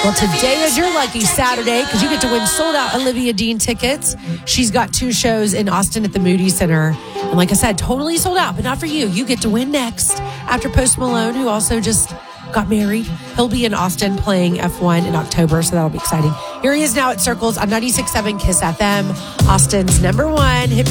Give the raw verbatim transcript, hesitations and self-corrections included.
Well, today is your lucky Saturday because you get to win sold-out Olivia Dean tickets. She's got two shows in Austin at the Moody Center. And like I said, totally sold out, but not for you. You get to win next after Post Malone, who also just got married. He'll be in Austin playing F one in October, so that'll be exciting. Here he is now at Circles on ninety-six point seven KISS F M, Austin's number one hit